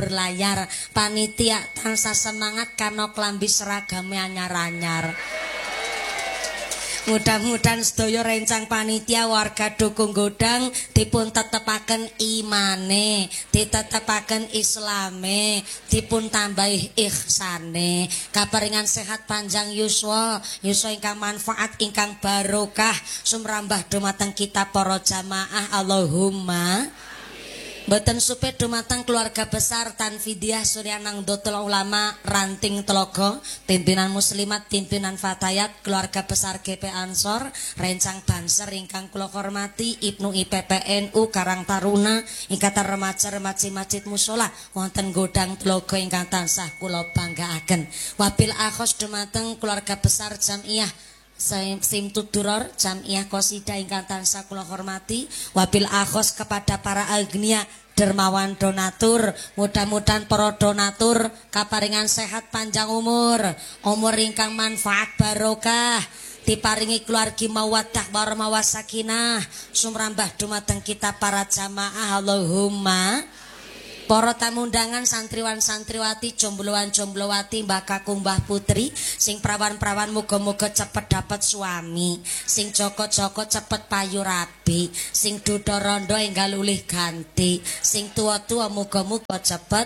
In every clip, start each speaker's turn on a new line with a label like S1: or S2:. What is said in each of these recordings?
S1: berlayar. Panitia tansah semangat karena klambi seragame anyar-anyar. Mudah-mudahan sedaya rencang panitia warga Dukung Godang dipun tetepaken imane, ditetepaken islame, dipun tambahi ihsane, kaparingan sehat panjang yuswa, yuswa ingkang manfaat ingkang barokah sumrambah dumateng kita para jamaah. Allahumma mboten supe dumateng keluarga besar Tanfidiah Suryanang Dotul Ulama Ranting Tlogo, pimpinan muslimat, pimpinan fatayat, keluarga besar GP Ansor, rencang banser ingkang kula hormati, Ibnu IPPNU Karang Taruna, Ikatan Remaja-Remaja Masjid Mushola wonten Godang Tlogo ingkang tansah kula banggaaken. Wabil akhos dumateng keluarga besar Jamiah Simtud Duror Jamiah Qosida ingkang tansah kula hormati. Wabil akhos kepada para agnia dermawan donatur, mudah-mudahan para donatur kaparingan sehat panjang umur ingkang manfaat barokah, diparingi keluargi mawaddah warahmah wasakinah sumrambah dumateng kita para jamaah. Allahumma. Para tamu undangan santriwan santriwati, jombloan jomblowati, mbah kakung mbah putri, sing prawan-prawan muga-muga cepet dapat suami, sing joko-joko cepet payu rabi, sing duda rondo enggal ulih ganti, sing tua-tua muga-muga cepet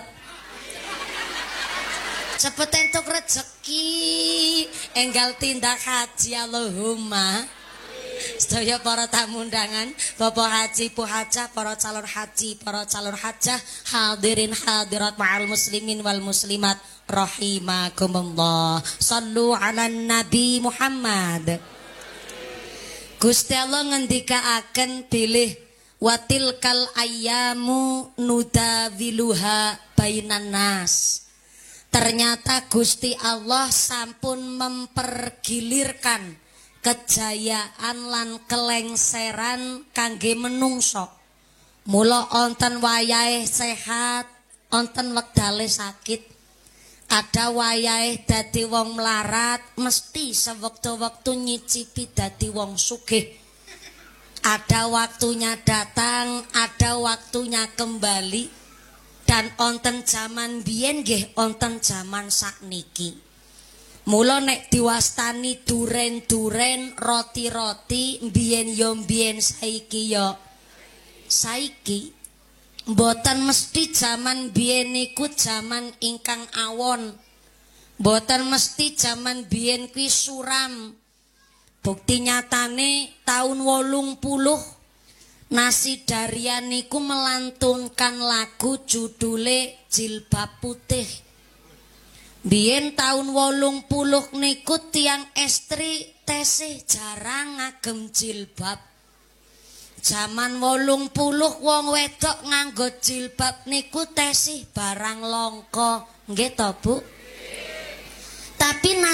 S1: entuk rezeki enggal tindak haji. Allahumma. Sedaya para tamu undangan, Bapak Haji, Bu Hajah, para calon haji, para calon hajah, hadirin hadirat ma'al muslimin wal muslimat rahimakumullah. Sallu ala Nabi Muhammad. Gusti Allah ngendikaaken bilih watilkal ayyamu nudawiluha bainan nas. Ternyata Gusti Allah sampun mempergilirkan kejayaan lan kelengseran kangge menungso. Mula onten wayahe sehat, onten wektale sakit. Ada wayahe dadi wong melarat, mesti sewektu-wektu nyicipi dadi wong sugih. Ada waktunya datang, ada waktunya kembali. Dan onten zaman biyen nggih onten zaman sakniki. Mula nek diwastani duren-duren, roti-roti, mbiyen yo mbiyen, saiki yo saiki. Mboten mesti jaman biyen niku jaman ingkang awon. Mboten mesti jaman biyen kuwi suram. Bukti nyatane tahun 80 Nasi Darian niku melantunkan lagu judule Jilbab Putih. Biyen tahun 80 niku tiang estri tesih jarang ngagem jilbab. Zaman 80 wong wedok nganggo jilbab niku tesih barang langka, nggih to Bu? Tapi